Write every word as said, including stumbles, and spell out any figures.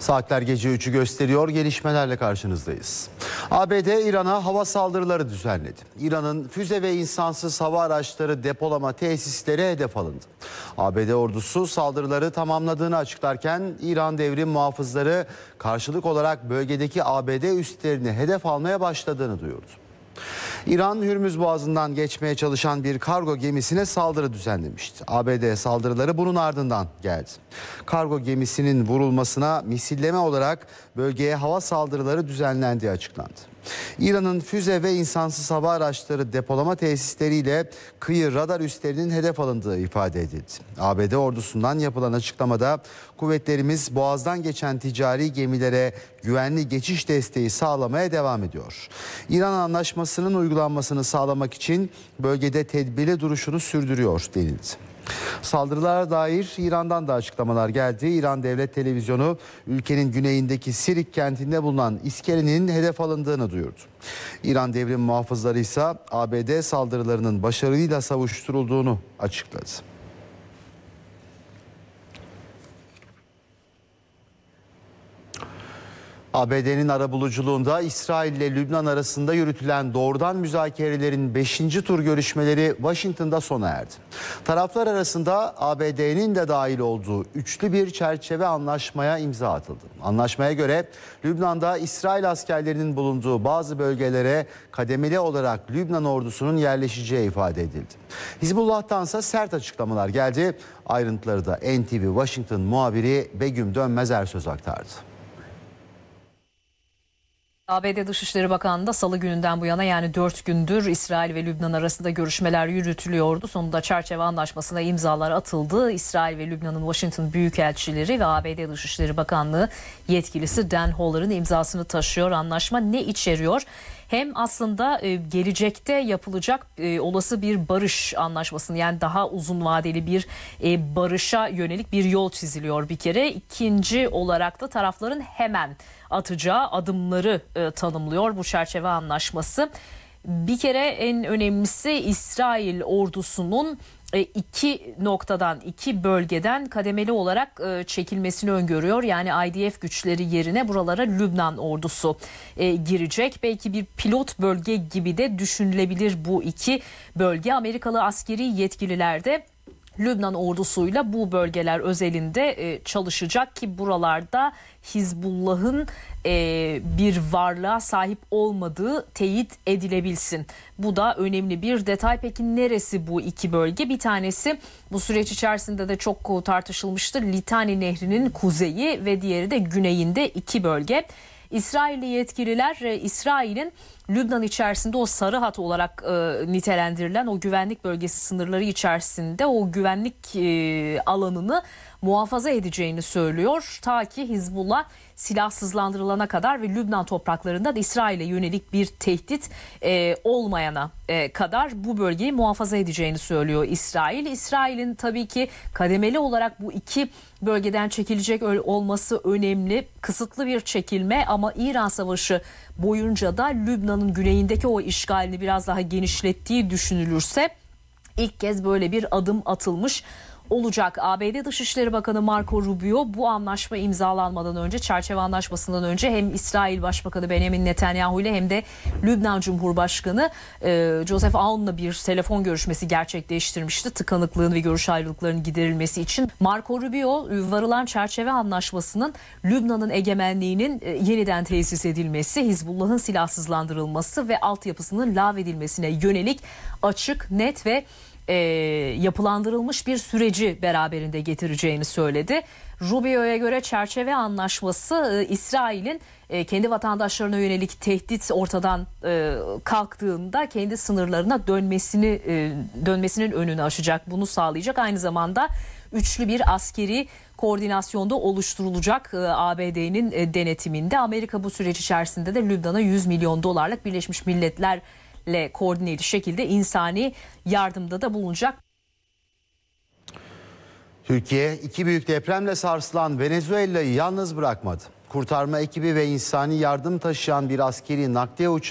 Saatler gece üçü gösteriyor, gelişmelerle karşınızdayız. A B D İran'a hava saldırıları düzenledi. İran'ın füze ve insansız hava araçları depolama tesisleri hedef alındı. A B D ordusu saldırıları tamamladığını açıklarken İran devrim muhafızları karşılık olarak bölgedeki A B D üslerini hedef almaya başladığını duyurdu. İran, Hürmüz Boğazı'ndan geçmeye çalışan bir kargo gemisine saldırı düzenlemişti. A B D saldırıları bunun ardından geldi. Kargo gemisinin vurulmasına misilleme olarak bölgeye hava saldırıları düzenlendiği açıklandı. İran'ın füze ve insansız hava araçları depolama tesisleriyle kıyı radar üslerinin hedef alındığı ifade edildi. A B D ordusundan yapılan açıklamada kuvvetlerimiz Boğaz'dan geçen ticari gemilere güvenli geçiş desteği sağlamaya devam ediyor. İran anlaşmasının uygulanmasını sağlamak için bölgede tedbirli duruşunu sürdürüyor denildi. Saldırılara dair İran'dan da açıklamalar geldi. İran Devlet Televizyonu ülkenin güneyindeki Sirik kentinde bulunan iskelenin hedef alındığını duyurdu. İran devrim muhafızları ise A B D saldırılarının başarıyla savuşturulduğunu açıkladı. A B D'nin arabuluculuğunda İsrail ile Lübnan arasında yürütülen doğrudan müzakerelerin beşinci tur görüşmeleri Washington'da sona erdi. Taraflar arasında A B D'nin de dahil olduğu üçlü bir çerçeve anlaşmaya imza atıldı. Anlaşmaya göre Lübnan'da İsrail askerlerinin bulunduğu bazı bölgelere kademeli olarak Lübnan ordusunun yerleşeceği ifade edildi. Hizbullah'tansa sert açıklamalar geldi. Ayrıntıları da N T V Washington muhabiri Begüm Dönmezer söz aktardı. A B D Dışişleri Bakanlığı da Salı gününden bu yana, yani dört gündür İsrail ve Lübnan arasında görüşmeler yürütülüyordu. Sonunda çerçeve anlaşmasına imzalar atıldı. İsrail ve Lübnan'ın Washington Büyükelçileri ve A B D Dışişleri Bakanlığı yetkilisi Dan Holler'ın imzasını taşıyor. Anlaşma ne içeriyor? Hem aslında e, gelecekte yapılacak e, olası bir barış anlaşmasını, yani daha uzun vadeli bir e, barışa yönelik bir yol çiziliyor bir kere. İkinci olarak da tarafların hemen atacağı adımları e, tanımlıyor bu çerçeve anlaşması. Bir kere en önemlisi İsrail ordusunun iki noktadan, iki bölgeden kademeli olarak çekilmesini öngörüyor. Yani I D F güçleri yerine buralara Lübnan ordusu girecek. Belki bir pilot bölge gibi de düşünülebilir bu iki bölge. Amerikalı askeri yetkililer de Lübnan ordusuyla bu bölgeler özelinde çalışacak ki buralarda Hizbullah'ın bir varlığa sahip olmadığı teyit edilebilsin. Bu da önemli bir detay. Peki neresi bu iki bölge? Bir tanesi bu süreç içerisinde de çok tartışılmıştır. Litani Nehri'nin kuzeyi ve diğeri de güneyinde iki bölge. İsrailli yetkililer İsrail'in Lübnan içerisinde o sarı hat olarak e, nitelendirilen o güvenlik bölgesi sınırları içerisinde o güvenlik e, alanını muhafaza edeceğini söylüyor. Ta ki Hizbullah silahsızlandırılana kadar ve Lübnan topraklarında da İsrail'e yönelik bir tehdit e, olmayana e, kadar bu bölgeyi muhafaza edeceğini söylüyor İsrail. İsrail'in tabii ki kademeli olarak bu iki bölgeden çekilecek olması önemli. Kısıtlı bir çekilme ama İran Savaşı boyunca da Lübnan'ın güneyindeki o işgalini biraz daha genişlettiği düşünülürse ilk kez böyle bir adım atılmış olacak. A B D Dışişleri Bakanı Marco Rubio bu anlaşma imzalanmadan önce, çerçeve anlaşmasından önce hem İsrail Başbakanı Benjamin Netanyahu ile hem de Lübnan Cumhurbaşkanı e, Joseph Aoun'la bir telefon görüşmesi gerçekleştirmişti. Tıkanıklığın ve görüş ayrılıklarının giderilmesi için. Marco Rubio varılan çerçeve anlaşmasının Lübnan'ın egemenliğinin e, yeniden tesis edilmesi, Hizbullah'ın silahsızlandırılması ve altyapısının lağvedilmesine yönelik açık, net ve E, yapılandırılmış bir süreci beraberinde getireceğini söyledi. Rubio'ya göre çerçeve anlaşması e, İsrail'in e, kendi vatandaşlarına yönelik tehdit ortadan e, kalktığında kendi sınırlarına dönmesini e, dönmesinin önünü açacak. Bunu sağlayacak. Aynı zamanda üçlü bir askeri koordinasyonda oluşturulacak e, A B D'nin e, denetiminde. Amerika bu süreç içerisinde de Lübnan'a yüz milyon dolarlık Birleşmiş Milletler ile koordineli şekilde insani yardımda da bulunacak. Türkiye iki büyük depremle sarsılan Venezuela'yı yalnız bırakmadı. Kurtarma ekibi ve insani yardım taşıyan bir askeri nakliye uçağı